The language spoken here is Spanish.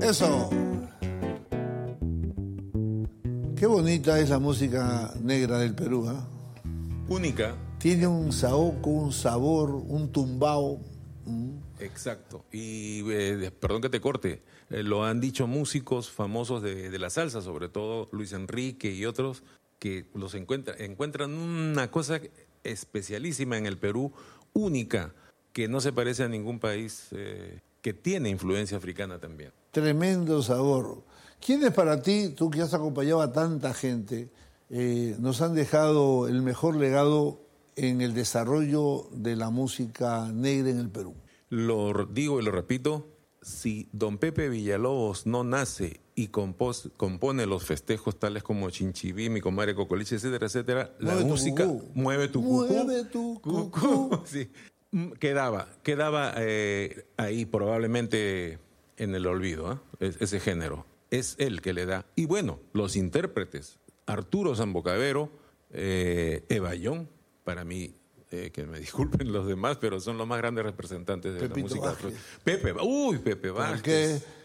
Eso. Qué bonita es la música negra del Perú, ¿eh? Única. Tiene un saoco, un sabor, un tumbao. Exacto. Y perdón que te corte, lo han dicho músicos famosos de la salsa, sobre todo Luis Enrique y otros, que los encuentran una cosa especialísima en el Perú, única, que no se parece a ningún país que tiene influencia africana también. Tremendo sabor. ¿Quiénes para ti, tú que has acompañado a tanta gente, nos han dejado el mejor legado en el desarrollo de la música negra en el Perú? Lo digo y lo repito, si don Pepe Villalobos no nace y compone los festejos tales como Chinchiví, Mi Comadre Cocoliche, etcétera, etcétera, la música Mueve tu cucú. Mueve tu cucú. Sí. Quedaba ahí probablemente en el olvido, ese género. Es él que le da. Y bueno, los intérpretes, Arturo Sambocavero, Evayón, para mí, que me disculpen los demás, pero son los más grandes representantes de Pepito la música. Vázquez. Pepe Vázquez. Porque